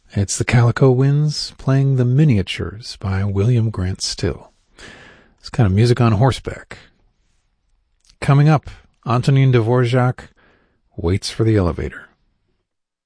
It's the Calico Winds playing The Miniatures by William Grant Still. It's kind of music on horseback. Coming up, Antonin Dvorak, Waits for the Elevator.